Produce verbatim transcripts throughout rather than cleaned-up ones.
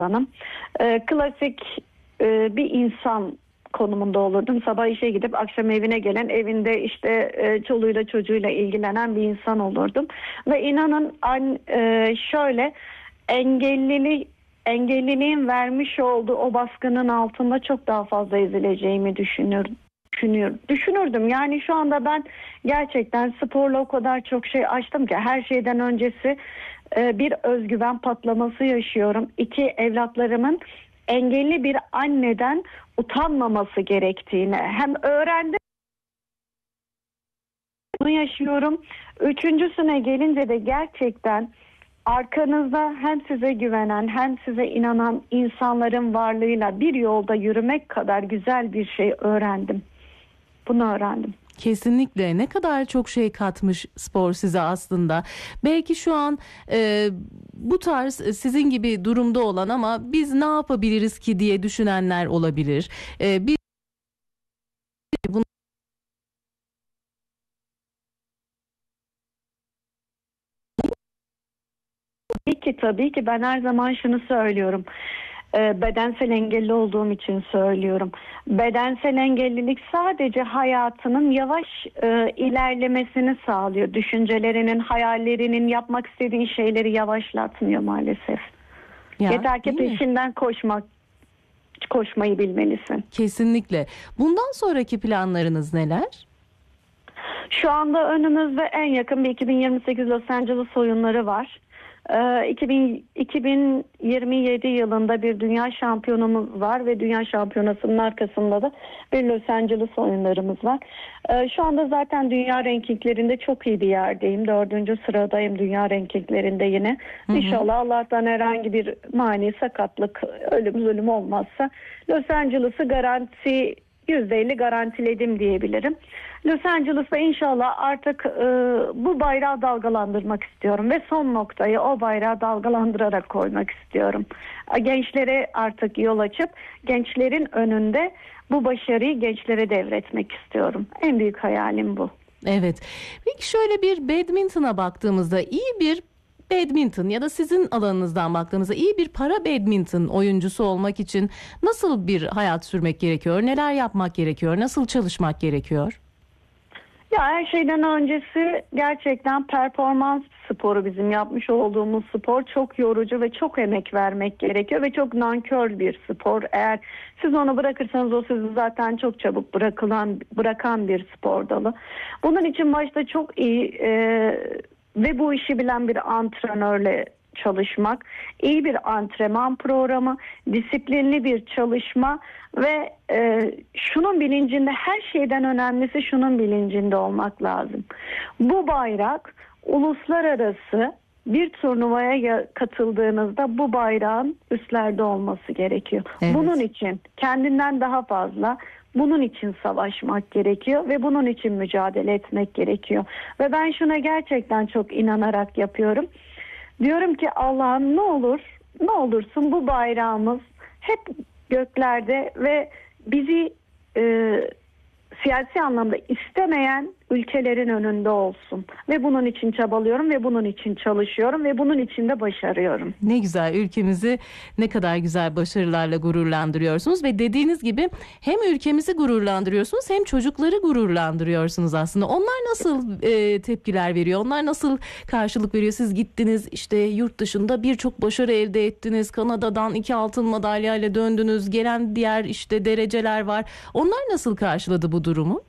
hanım. Ee, klasik e, bir insan konumunda olurdum. Sabah işe gidip akşam evine gelen, evinde işte e, çoluğuyla çocuğuyla ilgilenen bir insan olurdum. Ve inanın an, e, şöyle engellili engelliliğin vermiş olduğu o baskının altında çok daha fazla ezileceğimi düşünür, düşünür, düşünürdüm. Yani şu anda ben gerçekten sporla o kadar çok şey açtım ki her şeyden öncesi e, bir özgüven patlaması yaşıyorum. İki, evlatlarımın engelli bir anneden utanmaması gerektiğini hem öğrendim, bunu yaşıyorum. Üçüncüsüne gelince de gerçekten arkanızda hem size güvenen hem size inanan insanların varlığıyla bir yolda yürümek kadar güzel bir şey öğrendim. Bunu öğrendim. Kesinlikle, ne kadar çok şey katmış spor size aslında. Belki şu an e, bu tarz sizin gibi durumda olan ama biz ne yapabiliriz ki diye düşünenler olabilir. E, biz bunu Tabii ki tabii ki ben her zaman şunu söylüyorum. Ee, bedensel engelli olduğum için söylüyorum. Bedensel engellilik sadece hayatının yavaş e, ilerlemesini sağlıyor. Düşüncelerinin, hayallerinin, yapmak istediği şeyleri yavaşlatmıyor maalesef. ya, Yeter ki değil mi? peşinden koşmak, koşmayı bilmelisin. Kesinlikle. Bundan sonraki planlarınız neler? Şu anda önümüzde en yakın bir iki bin yirmi sekiz Los Angeles oyunları var. Ee, iki bin, iki bin yirmi yedi yılında bir dünya şampiyonumuz var ve dünya şampiyonasının arkasında da bir Los Angeles oyunlarımız var. Ee, şu anda zaten dünya rankinglerinde çok iyi bir yerdeyim. Dördüncü sıradayım dünya rankinglerinde yine. Hı hı. İnşallah Allah'tan herhangi bir mani, sakatlık, ölüm zulüm olmazsa Los Angeles'ı garanti yüzde elli garantiledim diyebilirim. Los Angeles'ta inşallah artık e, bu bayrağı dalgalandırmak istiyorum ve son noktayı o bayrağı dalgalandırarak koymak istiyorum. Gençlere artık yol açıp gençlerin önünde bu başarıyı gençlere devretmek istiyorum. En büyük hayalim bu. Evet. Peki şöyle bir badminton'a baktığımızda iyi bir badminton ya da sizin alanınızdan baktığımızda iyi bir para badminton oyuncusu olmak için nasıl bir hayat sürmek gerekiyor? Neler yapmak gerekiyor? Nasıl çalışmak gerekiyor? Ya her şeyden öncesi gerçekten performans sporu, bizim yapmış olduğumuz spor çok yorucu ve çok emek vermek gerekiyor ve çok nankör bir spor. Eğer siz onu bırakırsanız o sizi zaten çok çabuk bırakılan bırakan bir spor dalı. Bunun için başta çok iyi e, ve bu işi bilen bir antrenörle çalışmak, iyi bir antrenman programı, disiplinli bir çalışma ve e, şunun bilincinde, her şeyden önemlisi şunun bilincinde olmak lazım. Bu bayrak uluslararası bir turnuvaya katıldığınızda bu bayrağın üstlerde olması gerekiyor. Evet. Bunun için kendinden daha fazla bunun için savaşmak gerekiyor ve bunun için mücadele etmek gerekiyor. Ve ben şuna gerçekten çok inanarak yapıyorum. Diyorum ki Allah'ım ne olur, ne olursun bu bayrağımız hep göklerde ve bizi e, siyasi anlamda istemeyen ülkelerin önünde olsun. Ve bunun için çabalıyorum ve bunun için çalışıyorum ve bunun için de başarıyorum. Ne güzel, ülkemizi ne kadar güzel başarılarla gururlandırıyorsunuz ve dediğiniz gibi hem ülkemizi gururlandırıyorsunuz hem çocukları gururlandırıyorsunuz aslında. Onlar nasıl e, tepkiler veriyor? Onlar nasıl karşılık veriyor? Siz gittiniz işte yurt dışında birçok başarı elde ettiniz. Kanada'dan iki altın madalyayla döndünüz. Gelen diğer işte dereceler var. Onlar nasıl karşıladı bu durumu?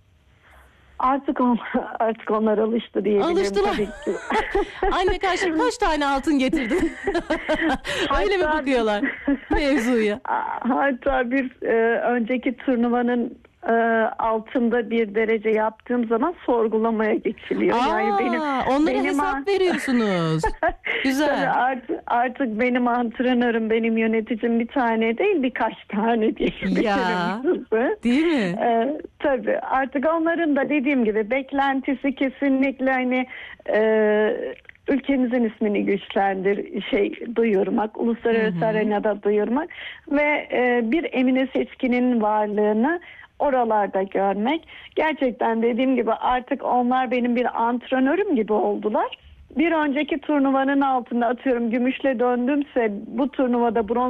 Artık on, artık onlar alıştı diyebilirim. Alıştılar. Tabii ki. Anne kaç, kaç tane altın getirdin? Öyle mi Hatta- bakıyorlar mevzuya? Hatta bir e, önceki turnuvanın e, altında bir derece yaptığım zaman sorgulamaya geçiliyor. Aa, yani benim onlara benim hesap an- veriyorsunuz. Güzel. Tabii artık, artık benim antrenörüm, benim yöneticim bir tane değil birkaç tane diyebilirim. Ya, size. değil mi? Ee, tabii artık onların da dediğim gibi beklentisi kesinlikle hani e, ülkemizin ismini güçlendir, şey duyurmak, uluslararası Hı hı. arenada duyurmak ve e, bir Emine Seçkin'in varlığını oralarda görmek. Gerçekten dediğim gibi artık onlar benim bir antrenörüm gibi oldular. bir önceki turnuvanın altında atıyorum gümüşle döndümse bu turnuvada bronz